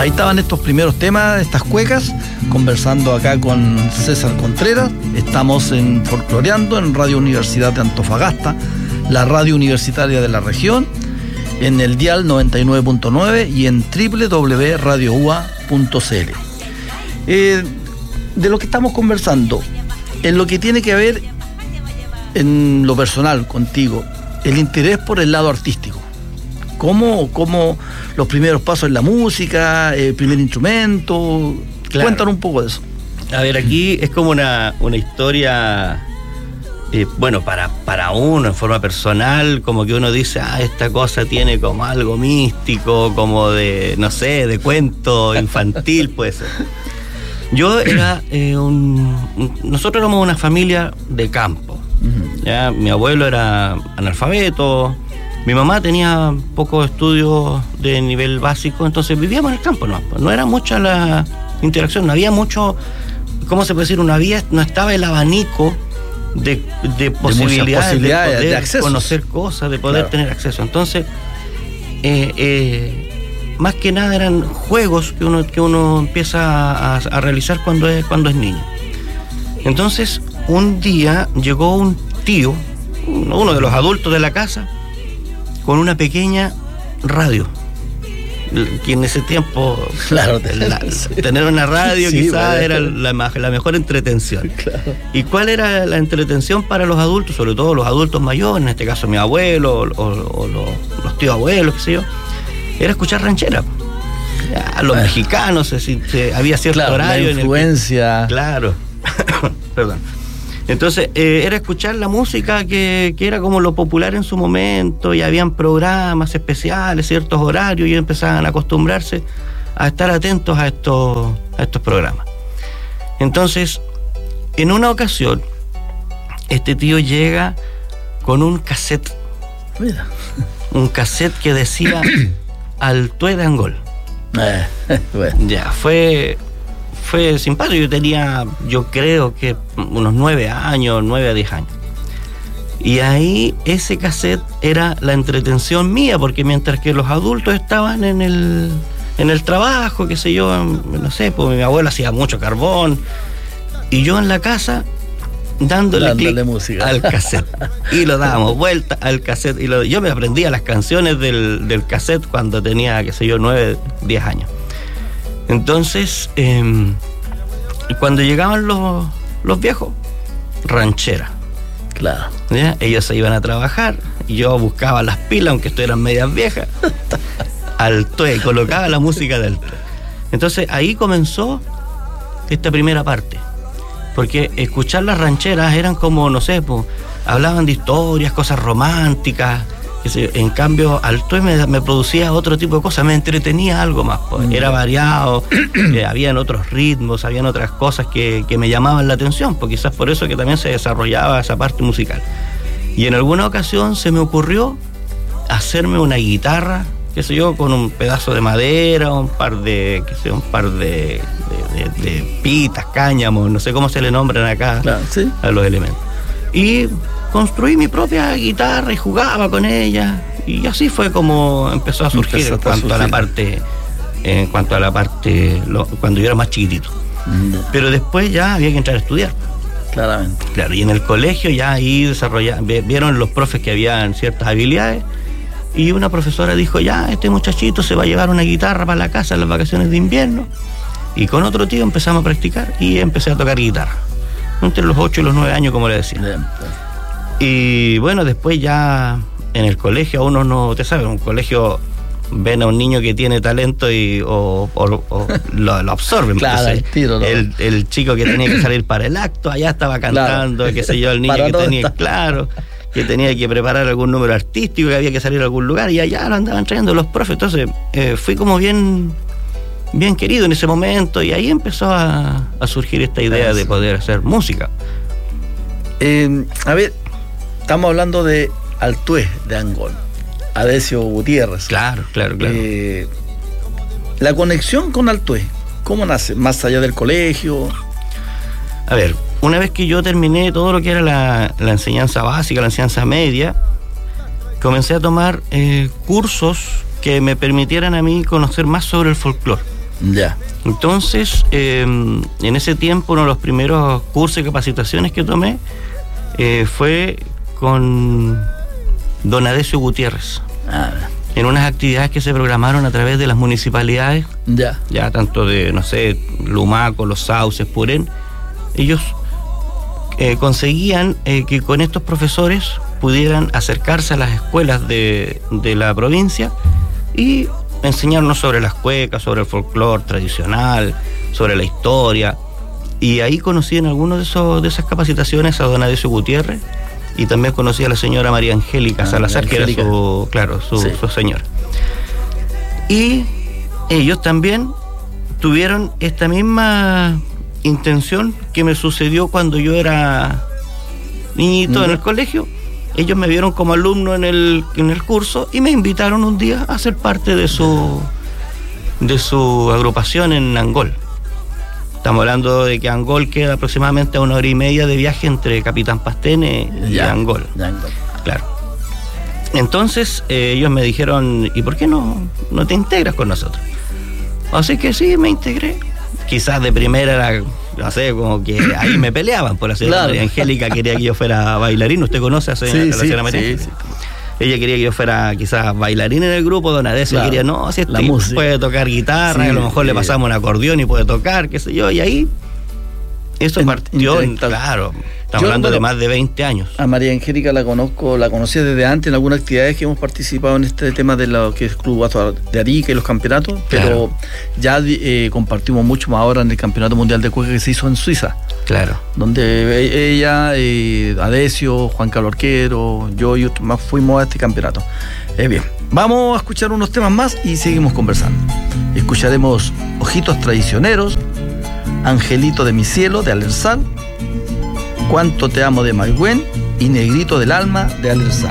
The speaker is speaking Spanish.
Ahí estaban estos primeros temas, estas cuecas, conversando acá con César Contreras. Estamos en Folcloreando en Radio Universidad de Antofagasta, la radio universitaria de la región, en el dial 99.9 y en www.radioua.cl. De lo que estamos conversando, en lo que tiene que ver en lo personal contigo, el interés por el lado artístico. ¿Cómo los primeros pasos en la música, el primer instrumento? Claro. Cuéntanos un poco de eso. A ver, aquí es como una historia, bueno, para uno en forma personal, como que uno dice, esta cosa tiene como algo místico, como de, no sé, de cuento infantil, puede ser. Yo era nosotros éramos una familia de campo. ¿Ya? Mi abuelo era analfabeto. Mi mamá tenía pocos estudios de nivel básico, entonces vivíamos en el campo, no era mucha la interacción, no había mucho, ¿cómo se puede decir? No estaba el abanico de posibilidades de poder conocer cosas, de poder tener acceso. Entonces, más que nada eran juegos que uno empieza a realizar cuando es niño. Entonces, un día llegó un tío, uno de los adultos de la casa, con una pequeña radio, que en ese tiempo, claro, tener una radio quizás era la mejor entretención. Claro. ¿Y cuál era la entretención para los adultos, sobre todo los adultos mayores, en este caso mi abuelo o los tíos abuelos, qué sé yo? Era escuchar ranchera. A los mexicanos había cierto horario. La influencia. Claro. Perdón. Entonces, era escuchar la música que era como lo popular en su momento, y habían programas especiales, ciertos horarios, y empezaban a acostumbrarse a estar atentos a estos programas. Entonces, en una ocasión, este tío llega con un cassette. Mira. Un cassette que decía Altue de Angol. Bueno. Ya, fue simpático. Yo creo que unos 9 a 10 años. Y ahí ese cassette era la entretención mía, porque mientras que los adultos estaban en el trabajo, qué sé yo, no sé, pues mi abuelo hacía mucho carbón, y yo en la casa dándole clic música al cassette. Y lo dábamos vuelta al cassette. Yo me aprendía las canciones del cassette cuando tenía, qué sé yo, 9, 10 años. Entonces, cuando llegaban los viejos, ranchera. Claro. ¿Ya? Ellos se iban a trabajar, y yo buscaba las pilas, aunque esto eran medias viejas, Altue, colocaba la música del Altue. Entonces, ahí comenzó esta primera parte. Porque escuchar las rancheras eran como, no sé, pues, hablaban de historias, cosas románticas. En cambio, Altue me producía otro tipo de cosas, me entretenía algo más, pues. Era variado, habían otros ritmos, habían otras cosas que me llamaban la atención, pues quizás por eso que también se desarrollaba esa parte musical. Y en alguna ocasión se me ocurrió hacerme una guitarra, qué sé yo, con un pedazo de madera, un par de pitas, cáñamos, no sé cómo se le nombran acá, claro, ¿sí?, a los elementos. Y construí mi propia guitarra y jugaba con ella, y así fue como empezó a surgir en cuanto a la parte cuando yo era más chiquitito. Pero después ya había que entrar a estudiar. Claramente. Claro, y en el colegio ya ahí vieron los profes que habían ciertas habilidades, y una profesora dijo, ya, este muchachito se va a llevar una guitarra para la casa en las vacaciones de invierno, y con otro tío empezamos a practicar y empecé a tocar guitarra entre los 8 y los 9 años, como le decía. Bien. Y bueno, después ya en el colegio a uno no, te sabes, en un colegio ven a un niño que tiene talento o lo absorben. Claro, pues, tiro, ¿no? El chico que tenía que salir para el acto, allá estaba cantando, claro, qué sé yo, el niño que tenía, claro, que tenía que preparar algún número artístico, que había que salir a algún lugar, y allá lo andaban trayendo los profes. Entonces fui como bien querido en ese momento, y ahí empezó a surgir esta idea de poder hacer música. A ver, estamos hablando de Altue de Angol, Adesio Gutiérrez. Claro. La conexión con Altue, ¿cómo nace? ¿Más allá del colegio? A ver, una vez que yo terminé todo lo que era la enseñanza básica, la enseñanza media, comencé a tomar cursos que me permitieran a mí conocer más sobre el folclore. Ya. Entonces, en ese tiempo, uno de los primeros cursos y capacitaciones que tomé fue con don Adesio Gutiérrez. En unas actividades que se programaron a través de las municipalidades, ya tanto de, no sé, Lumaco, Los Sauces, Purén. Ellos conseguían que con estos profesores pudieran acercarse a las escuelas de la provincia y enseñarnos sobre las cuecas, sobre el folclore tradicional, sobre la historia. Y ahí conocí en algunas de esas capacitaciones a don Adesio Gutiérrez, y también conocí a la señora María Angélica Salazar, que era su señora. Y ellos también tuvieron esta misma intención que me sucedió cuando yo era niñito en el colegio. Ellos me vieron como alumno en el curso y me invitaron un día a ser parte de su agrupación en Angol. Estamos hablando de que Angol queda aproximadamente a 1 hora y media de viaje entre Capitán Pastene y Angol. Claro. Entonces ellos me dijeron, ¿y por qué no te integras con nosotros? Así que sí, me integré. Quizás de primera era, no sé, como que ahí me peleaban por la señora María Angélica, quería que yo fuera bailarín. ¿Usted conoce a la señora María Angélica? Sí. Ella quería que yo fuera quizás bailarín en el grupo, don Adesio quería, no, si este puede tocar guitarra, a lo mejor le pasamos un acordeón y puede tocar, qué sé yo, y ahí eso partió, claro, estamos hablando de más de 20 años. A María Angélica la conocí desde antes en algunas actividades que hemos participado en este tema de lo que es Club Guaso de Arica y los campeonatos, pero ya compartimos mucho más ahora en el Campeonato Mundial de Cueca que se hizo en Suiza. Claro. Donde ella, Adesio, Juan Carlos Arquero, yo y otros más fuimos a este campeonato. Bien, vamos a escuchar unos temas más y seguimos conversando. Escucharemos Ojitos Traicioneros, Angelito de mi cielo de Alersal, Cuánto te amo de Maigüen y Negrito del alma de Alersal.